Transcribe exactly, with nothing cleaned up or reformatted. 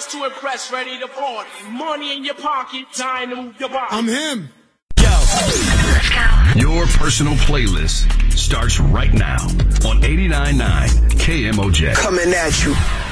dressed to impress, ready to party. Money in your pocket, time to move your body. I'm him. Your personal playlist starts right now on eighty-nine point nine K M O J. Coming at you.